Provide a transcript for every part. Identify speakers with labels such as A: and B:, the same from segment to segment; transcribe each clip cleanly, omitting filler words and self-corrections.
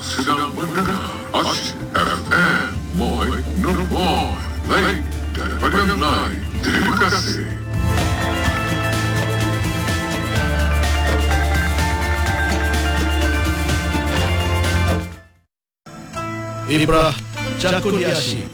A: sedang mendengar Asyik FM Moy Nerboy lain daripada yang lain. Terima kasih.
B: Ibrah Jakun Yashi.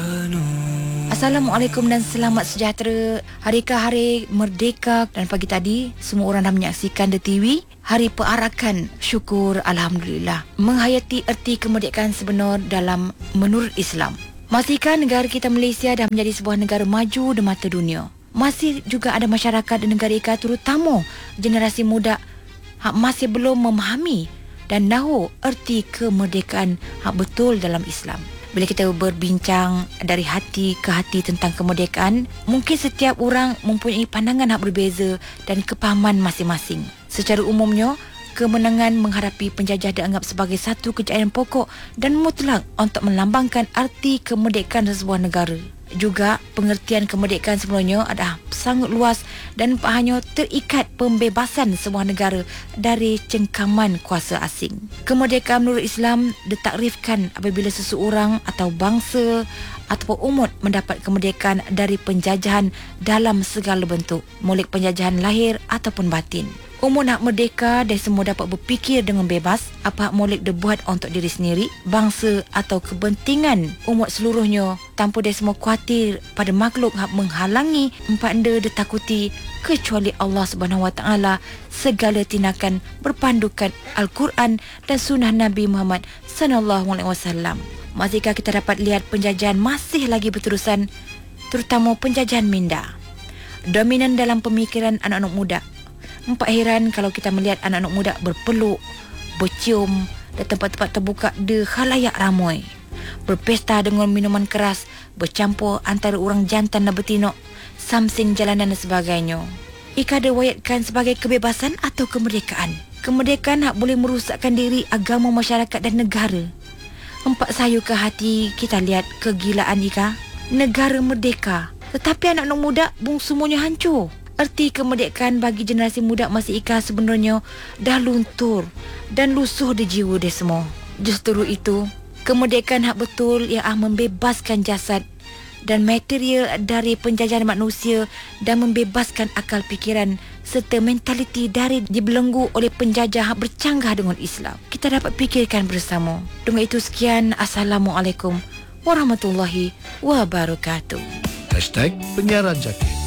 C: Assalamualaikum dan selamat sejahtera. Harikah hari merdeka, dan pagi tadi semua orang dah menyaksikan The TV Hari Perarakan. Syukur Alhamdulillah menghayati erti kemerdekaan sebenar dalam menurut Islam. Masihkah negara kita Malaysia dah menjadi sebuah negara maju di mata dunia? Masih juga ada masyarakat di negara kita, terutama generasi muda, masih belum memahami dan tahu erti kemerdekaan betul dalam Islam. Bila kita berbincang dari hati ke hati tentang kemerdekaan, mungkin setiap orang mempunyai pandangan yang berbeza dan kepahaman masing-masing. Secara umumnya, kemenangan menghadapi penjajah dianggap sebagai satu kejayaan pokok dan mutlak untuk melambangkan arti kemerdekaan sebuah negara. Juga pengertian kemerdekaan sebenarnya adalah sangat luas dan hanya terikat pembebasan sebuah negara dari cengkaman kuasa asing. Kemerdekaan menurut Islam ditakrifkan apabila seseorang atau bangsa ataupun umat mendapat kemerdekaan dari penjajahan dalam segala bentuk, mulai penjajahan lahir ataupun batin. Umat nak merdeka dan semua dapat berfikir dengan bebas apa yang boleh dibuat untuk diri sendiri, bangsa atau kepentingan umat seluruhnya, tanpa dia semua khawatir pada makhluk yang menghalangi empat anda ditakuti kecuali Allah Subhanahu Wa Taala. Segala tindakan berpandukan Al-Quran dan sunnah Nabi Muhammad sallallahu alaihi wasallam. Masihkah kita dapat lihat penjajahan masih lagi berterusan, terutama penjajahan minda, dominan dalam pemikiran anak-anak muda. Empat heran kalau kita melihat anak-anak muda berpeluk, bercium di tempat-tempat terbuka di khalayak ramai, berpesta dengan minuman keras, bercampur antara orang jantan dan betina, samsing jalanan dan sebagainya. Ika diwayatkan sebagai kebebasan atau kemerdekaan. Kemerdekaan hak boleh merosakkan diri, agama, masyarakat dan negara. Empat sayu ke hati kita lihat kegilaan Ika. Negara merdeka, tetapi anak-anak muda semuanya hancur. Erti kemerdekaan bagi generasi muda masih Ika sebenarnya dah luntur dan lusuh di jiwa dia semua. Justru itu, kemerdekaan hak betul ialah membebaskan jasad dan material dari penjajahan manusia dan membebaskan akal fikiran serta mentaliti dari dibelenggu oleh penjajah bercanggah dengan Islam. Kita dapat fikirkan bersama. Dengan itu sekian, Assalamualaikum warahmatullahi wabarakatuh.
B: Penyiaran Jakun.